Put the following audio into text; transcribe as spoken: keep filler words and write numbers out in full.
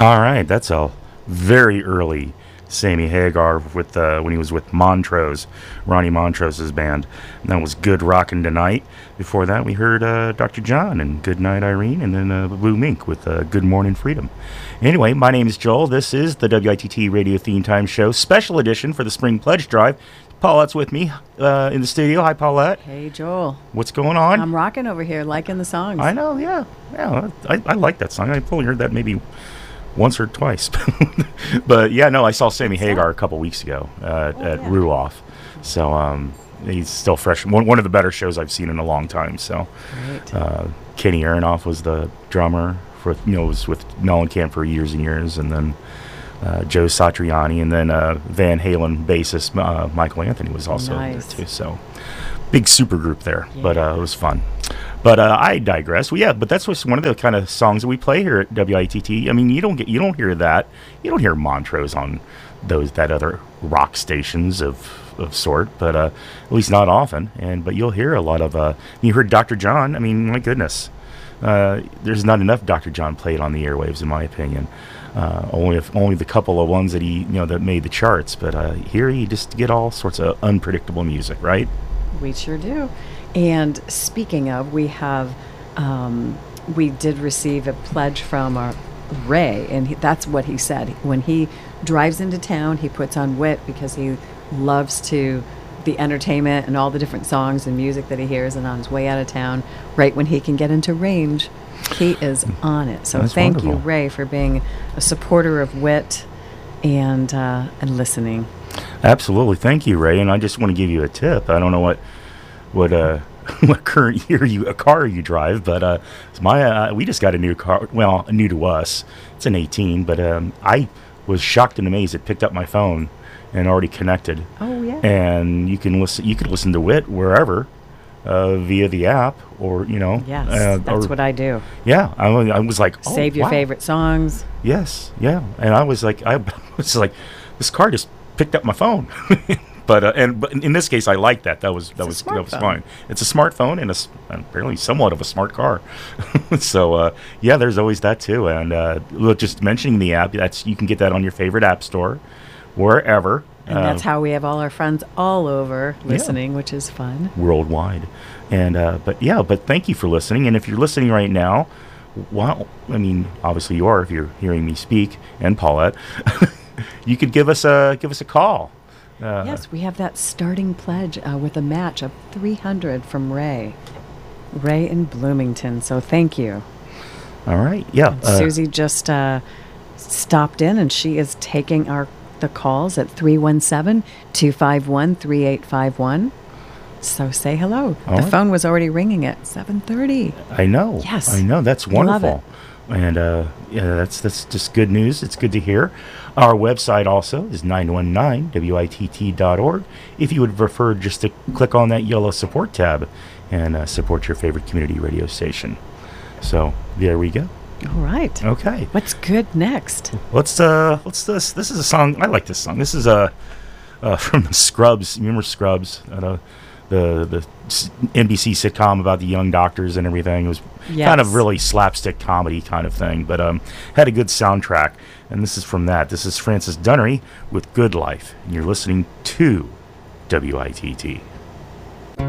All right, that's a very early Sammy Hagar with uh, when he was with Montrose, Ronnie Montrose's band. And that was Good Rockin' Tonight. Before that, we heard uh, Doctor John and Good Night Irene, and then uh, Blue Mink with uh, Good Morning Freedom. Anyway, my name is Joel. This is the W I T T Radio Theme Time Show, special edition for the Spring Pledge Drive. Paulette's with me uh, in the studio. Hi, Paulette. Hey, Joel. What's going on? I'm rocking over here, liking the songs. I know, yeah. Yeah, I, I like that song. I've only heard that maybe once or twice. But, yeah, no, I saw Sammy Hagar a couple weeks ago uh, oh, at yeah. Ruoff. So um, he's still fresh. One, one of the better shows I've seen in a long time. So uh, Kenny Aronoff was the drummer. For, you know, was with Mellencamp for years and years. And then Uh, Joe Satriani, and then uh, Van Halen bassist uh, Michael Anthony was also nice. there too. So big super group there, yeah. but uh, it was fun. But uh, I digress. Well, yeah, but that's what's one of the kind of songs that we play here at W I T T. I mean, you don't get you don't hear that. You don't hear Montrose on those that other rock stations of of sort, but uh, at least not often. And but you'll hear a lot of. Uh, you heard Doctor John. I mean, my goodness, uh, there's not enough Doctor John played on the airwaves, in my opinion. Uh, only if, only the couple of ones that he you know that made the charts, but uh, here you just get all sorts of unpredictable music, right? We sure do. And speaking of, we have um, we did receive a pledge from our Ray, and he, that's what he said. When he drives into town, he puts on W I T because he loves to the entertainment and all the different songs and music that he hears. And on his way out of town, right when he can get into range, he is on it. So That's thank wonderful. you, Ray, for being a supporter of W I T and uh, and listening. Absolutely, thank you, Ray. And I just want to give you a tip. I don't know what what uh what current year you a car you drive, but uh, my uh, we just got a new car. Well, new to us. It's an eighteen, but um, I was shocked and amazed. It picked up my phone and already connected. Oh yeah. And you can listen. You could listen to W I T wherever. Uh, via the app, or you know, yes, uh, that's or, what I do. Yeah, I, I was like, oh, save your wow. favorite songs. Yes, yeah, and I was like, I was like, this car just picked up my phone, but uh, and but in this case, I like that. That was that it's was that was fine. It's a smartphone and a, apparently somewhat of a smart car. So uh, yeah, there's always that too. And uh, look, just mentioning the app, that's you can get that on your favorite app store, wherever. And that's how we have all our friends all over listening, yeah. which is fun. Worldwide. And, uh, but yeah, but thank you for listening. And if you're listening right now, well, I mean, obviously you are if you're hearing me speak, and Paulette, you could give us a, give us a call. Uh, yes, we have that starting pledge uh, with a match of three hundred from Ray. Ray in Bloomington. So thank you. All right. Yeah. Uh, Susie just uh, stopped in, and she is taking our the calls at three one seven, two five one, three eight five one. So say hello. All the right. phone was already ringing at seven thirty. I know. Yes. I know. That's wonderful. And uh, yeah, that's that's just good news. It's good to hear. Our website also is nine one nine W I T T dot org. If you would prefer just to click on that yellow support tab and uh, support your favorite community radio station. So there we go. All right. Okay. What's good next? Let's uh, let's this. This is a song. I like this song. This is a uh, uh, from the Scrubs. You remember Scrubs? Uh, the the N B C sitcom about the young doctors and everything. It was yes. kind of really slapstick comedy kind of thing, but um, had a good soundtrack. And this is from that. This is Francis Dunnery with Good Life, and you're listening to W I T T.